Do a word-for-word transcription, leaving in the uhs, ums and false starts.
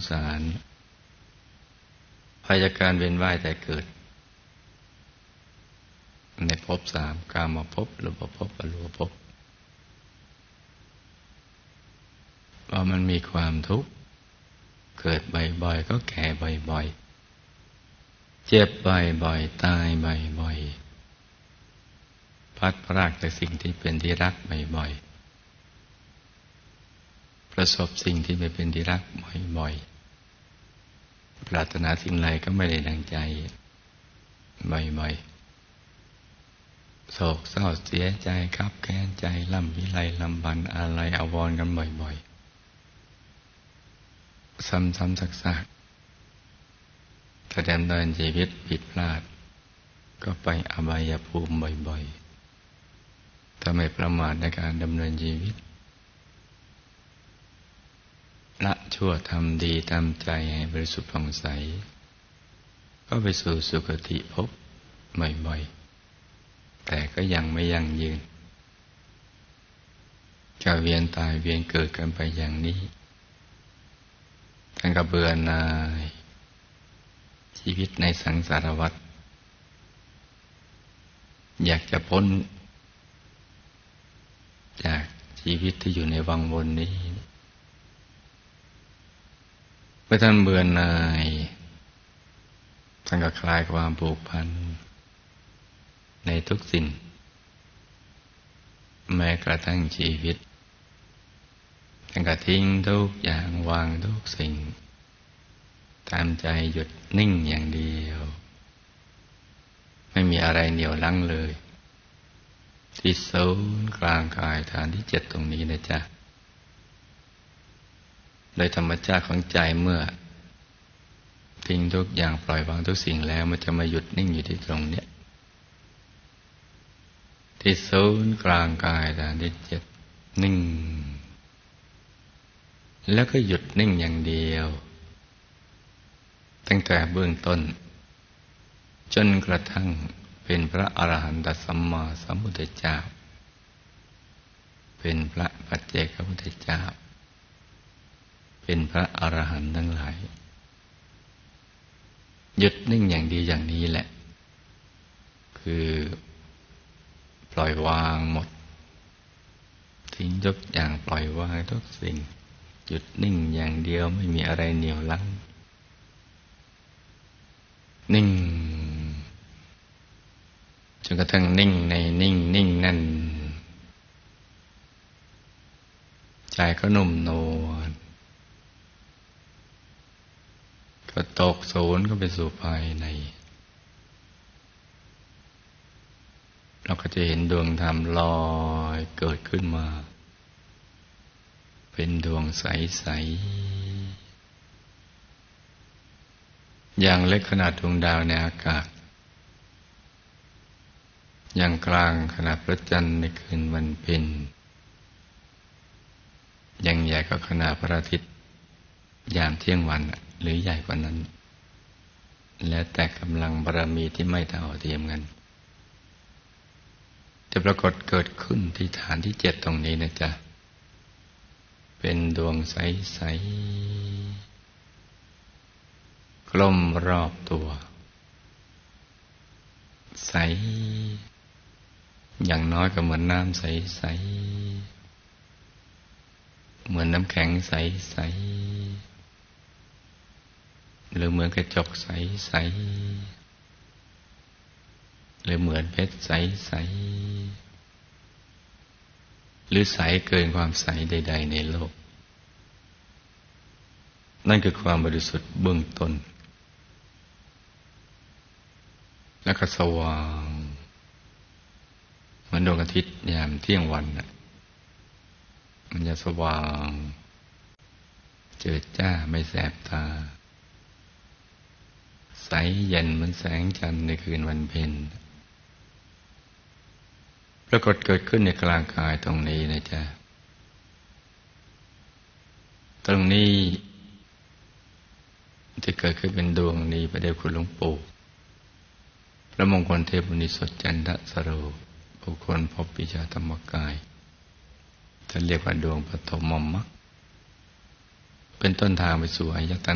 สารภัยจากการเวียนว่ายแต่เกิดในภพสามกามภพรูปภพอรูปภพพอมันมีความทุกข์เกิดบ่อยๆก็แก่บ่อยๆเจ็บบ่อยๆตายบ่อยๆพัดพรากจากสิ่งที่เป็นที่รักบ่อยๆประสบสิ่งที่ไม่เป็นที่รักบ่อยๆปรารถนาสิ่งใดก็ไม่ได้ดังใจบ่อยๆโศกเศร้าเสียใจคับแค้นใจล่ำวิไลลำพันอาลัยอาวรณ์กันบ่อยๆซ้ำๆซักๆถ้าดำเนินชีวิตผิดพลาดก็ไปอบายภูมิบ่อยๆถ้าไม่ประมาทในการดำเนินชีวิตละชั่วทำดีทำใจให้บริสุทธิ์ผ่องใสก็ไปสู่สุคติภพบ่อยๆแต่ก็ยังไม่ยั่งยืนจะเวียนตายเวียนเกิดกันไปอย่างนี้ท่านก็เบื่อหน่ายชีวิตในสังสารวัฏอยากจะพ้นจากชีวิตที่อยู่ในวังวนนี้เมื่อท่านเบื่อหน่ายท่านก็คลายความผูกพันในทุกสิ่งแม้กระทั่งชีวิตท่านก็ทิ้งทุกอย่างวางทุกสิ่งตามใจหยุดนิ่งอย่างเดียวไม่มีอะไรเหนี่ยวรั้งเลยที่ศูนย์กลางกายฐานที่เจ็ดตรงนี้นะจ๊ะโดยธรรมชาติของใจเมื่อทิ้งทุกอย่างปล่อยวางทุกสิ่งแล้วมันจะมาหยุดนิ่งอยู่ที่ตรงเนี้ยที่ศูนย์กลางกายฐานที่เจ็ดนิ่งแล้วก็หยุดนิ่งอย่างเดียวตั้งแต่เบื้องต้นจนกระทั่งเป็นพระอรหันตสัมมาสัมพุทธเจ้าเป็นพระปัจเจกพุทธเจ้าเป็นพระอรหันต์ทั้งหลายหยุดนิ่งอย่างดีอย่างนี้แหละคือปล่อยวางหมดทิ้งทุกอย่างปล่อยวางทุกสิ่งหยุดนิ่งอย่างเดียวไม่มีอะไรเหนี่ยวรั้งนิ่งจนกระทั่งนิ่งในนิ่งนิ่งนั่นใจก็นุ่มนวลก็ตกศูนย์ก็ไปสู่ภายในเราก็จะเห็นดวงธรรมลอยเกิดขึ้นมาเป็นดวงใสๆอย่างเล็กขนาดดวงดาวในอากาศอย่างกลางขนาดพระจันทร์ในคืนวันเพ็ญอย่างใหญ่ก็ขนาดพระอาทิตย์ยามเที่ยงวันหรือใหญ่กว่านั้นแล้วแต่กำลังบารมีที่ไม่เท่าเทียมกันจะปรากฏเกิดขึ้นที่ฐานที่เจ็ดตรงนี้นะจ๊ะเป็นดวงใสๆกลมรอบตัวใสอย่างน้อยก็เหมือนน้ำใสๆเหมือนน้ำแข็งใสๆหรือเหมือนกระจกใสๆหรือเหมือนเพชรใสๆหรือใสเกินความใสใดๆในโลกนั่นคือความบริสุทธิ์เบื้องต้นแล้วก็สว่างเหมือนดวงอาทิตย์ยามเที่ยงวันน่ะมันจะสว่างเจิดจ้าไม่แสบตาใสเย็นเหมือนแสงจันทร์ในคืนวันเพ็ญปรากฏเกิดขึ้นในกลางกายตรงนี้นะจ๊ะตรงนี้จะเกิดขึ้นเป็นดวงนี้พระเดชคุณหลวงปู่พระมงคลเทพบุญสดจันทสโรบุคคลพบวิชาธรรมกายท่านเรียกว่าดวงปฐมมรรคเป็นต้นทางไปสู่อายต